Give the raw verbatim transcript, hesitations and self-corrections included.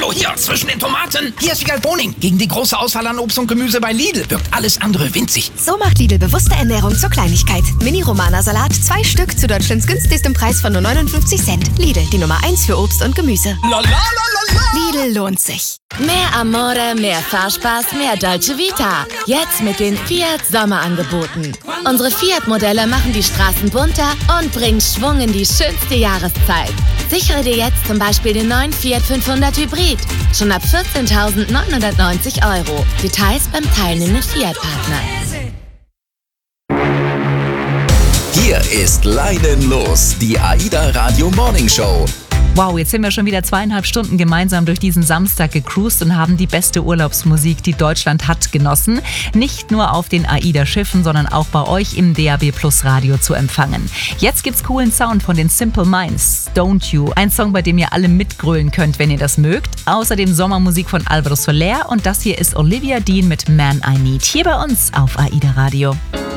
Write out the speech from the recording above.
Hallo, hier, zwischen den Tomaten. Hier ist Wiegald Boning. Gegen die große Auswahl an Obst und Gemüse bei Lidl wirkt alles andere winzig. So macht Lidl bewusste Ernährung zur Kleinigkeit. Mini-Romana-Salat, zwei Stück zu Deutschlands günstigstem Preis von nur neunundfünfzig Cent. Lidl, die Nummer eins für Obst und Gemüse. La, la, la, la, la. Lidl lohnt sich. Mehr Amore, mehr Fahrspaß, mehr Dolce Vita. Jetzt mit den Fiat Sommerangeboten. Unsere Fiat-Modelle machen die Straßen bunter und bringen Schwung in die schönste Jahreszeit. Sichere dir jetzt zum Beispiel den neuen Fiat fünfhundert Hybrid. Schon ab vierzehntausendneunhundertneunzig Euro. Details beim teilnehmenden Fiat-Partner. Hier ist Leinen los, die AIDA Radio Morning Show. Wow, jetzt sind wir schon wieder zweieinhalb Stunden gemeinsam durch diesen Samstag gecruised und haben die beste Urlaubsmusik, die Deutschland hat, genossen. Nicht nur auf den AIDA-Schiffen, sondern auch bei euch im D A B Plus Radio zu empfangen. Jetzt gibt's coolen Sound von den Simple Minds, Don't You. Ein Song, bei dem ihr alle mitgrölen könnt, wenn ihr das mögt. Außerdem Sommermusik von Alvaro Soler und das hier ist Olivia Dean mit Man I Need. Hier bei uns auf AIDA Radio.